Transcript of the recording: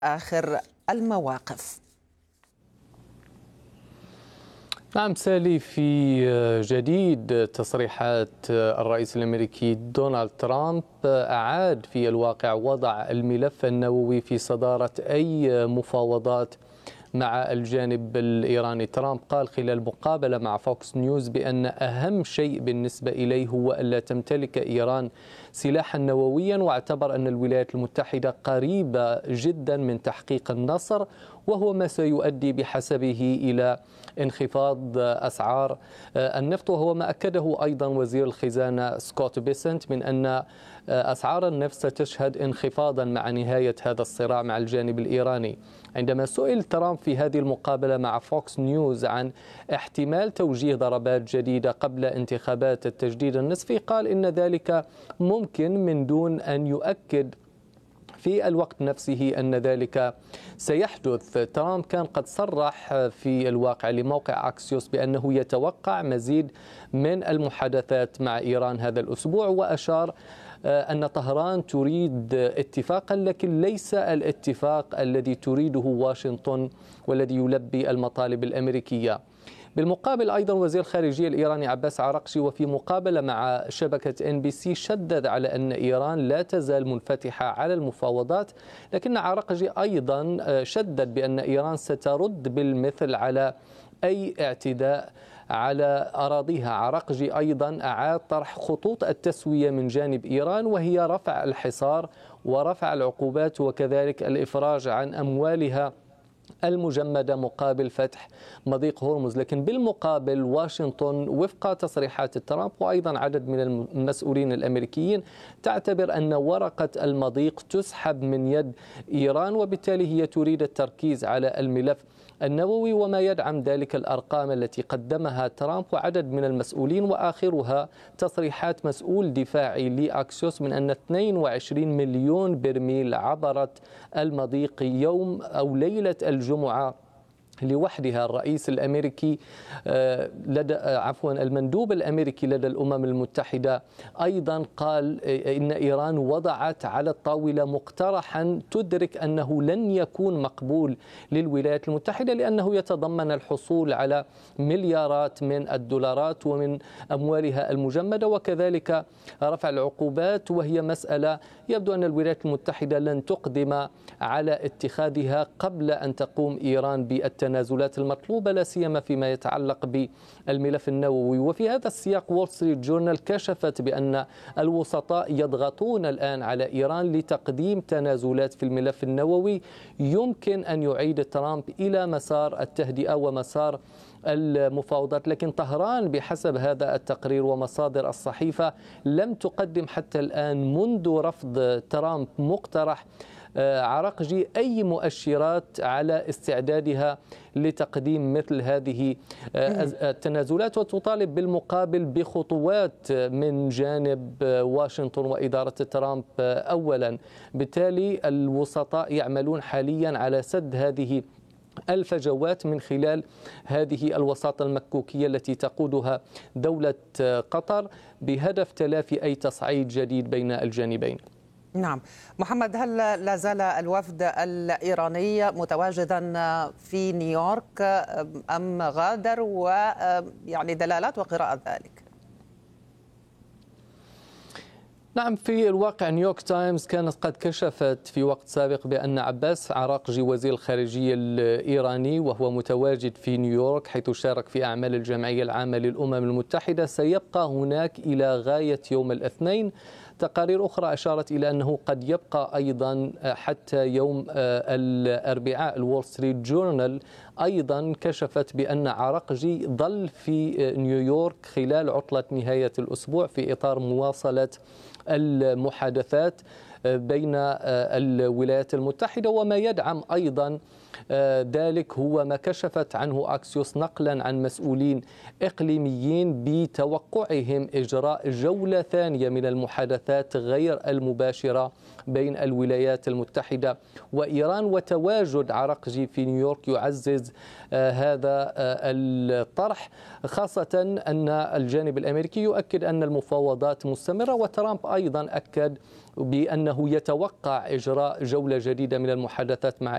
آخر المواقف. نعم سالي، في جديد تصريحات الرئيس الأمريكي دونالد ترامب أعاد في الواقع وضع الملف النووي في صدارة أي مفاوضات مع الجانب الإيراني. ترامب قال خلال مقابلة مع فوكس نيوز بأن أهم شيء بالنسبة إليه هو ألا تمتلك إيران سلاحا نوويا، واعتبر أن الولايات المتحدة قريبة جدا من تحقيق النصر، وهو ما سيؤدي بحسبه إلى انخفاض أسعار النفط. وهو ما أكده أيضا وزير الخزانة سكوت بيسنت من أن أسعار النفط ستشهد انخفاضا مع نهاية هذا الصراع مع الجانب الإيراني. عندما سئل ترامب في هذه المقابلة مع فوكس نيوز عن احتمال توجيه ضربات جديدة قبل انتخابات التجديد النصفي، قال إن ذلك ممكن من دون أن يؤكد في الوقت نفسه أن ذلك سيحدث. ترامب كان قد صرح في الواقع لموقع أكسيوس بأنه يتوقع مزيد من المحادثات مع إيران هذا الأسبوع، وأشار أن طهران تريد اتفاقا، لكن ليس الاتفاق الذي تريده واشنطن والذي يلبي المطالب الأمريكية. بالمقابل أيضا وزير الخارجية الإيراني عباس عراقشي وفي مقابلة مع شبكة NBC شدد على أن إيران لا تزال منفتحة على المفاوضات، لكن عراقشي أيضا شدد بأن إيران سترد بالمثل على أي اعتداء على أراضيها. عراقجي أيضا أعاد طرح خطوط التسوية من جانب إيران، وهي رفع الحصار ورفع العقوبات وكذلك الإفراج عن أموالها المجمدة مقابل فتح مضيق هرمز. لكن بالمقابل واشنطن وفق تصريحات ترامب وأيضا عدد من المسؤولين الأمريكيين تعتبر أن ورقة المضيق تسحب من يد إيران، وبالتالي هي تريد التركيز على الملف النووي، وما يدعم ذلك الأرقام التي قدمها ترامب وعدد من المسؤولين، وآخرها تصريحات مسؤول دفاعي لأكسيوس من أن 22 مليون برميل عبرت المضيق يوم أو ليلة الجمعة لوحدها. الرئيس الأمريكي المندوب الأمريكي لدى الأمم المتحدة أيضا قال إن إيران وضعت على الطاولة مقترحا تدرك أنه لن يكون مقبول للولايات المتحدة، لأنه يتضمن الحصول على مليارات من الدولارات ومن أموالها المجمدة، وكذلك رفع العقوبات، وهي مسألة يبدو أن الولايات المتحدة لن تقدم على اتخاذها قبل أن تقوم إيران بالتنازلات المطلوبة، لا سيما فيما يتعلق بالملف النووي. وفي هذا السياق وول ستريت جورنال كشفت بأن الوسطاء يضغطون الآن على إيران لتقديم تنازلات في الملف النووي يمكن أن يعيد ترامب إلى مسار التهدئة ومسار المفاوضات. لكن طهران بحسب هذا التقرير ومصادر الصحيفة لم تقدم حتى الآن منذ رفض ترامب مقترح عراقجي أي مؤشرات على استعدادها لتقديم مثل هذه التنازلات، وتطالب بالمقابل بخطوات من جانب واشنطن وإدارة ترامب أولا. بالتالي الوسطاء يعملون حاليا على سد هذه الفجوات من خلال هذه الوساطة المكوكية التي تقودها دولة قطر بهدف تلافي أي تصعيد جديد بين الجانبين. نعم محمد، هل لا زال الوفد الإيراني متواجدا في نيويورك أم غادر، ويعني دلالات وقراءة ذلك؟ نعم، في الواقع نيويورك تايمز كانت قد كشفت في وقت سابق بأن عباس عراقجي وزير الخارجية الإيراني وهو متواجد في نيويورك حيث شارك في أعمال الجمعية العامة للأمم المتحدة سيبقى هناك إلى غاية يوم الاثنين. تقارير أخرى أشارت إلى أنه قد يبقى أيضا حتى يوم الأربعاء. الوول ستريت جورنال أيضا كشفت بأن عراقجي ظل في نيويورك خلال عطلة نهاية الأسبوع في إطار مواصلة المحادثات بين الولايات المتحدة، وما يدعم أيضا ذلك هو ما كشفت عنه أكسيوس نقلا عن مسؤولين إقليميين بتوقعهم إجراء جولة ثانية من المحادثات غير المباشرة بين الولايات المتحدة وإيران. وتواجد عراقجي في نيويورك يعزز هذا الطرح، خاصة أن الجانب الأمريكي يؤكد أن المفاوضات مستمرة، وترامب أيضا أكد بأنه يتوقع إجراء جولة جديدة من المحادثات مع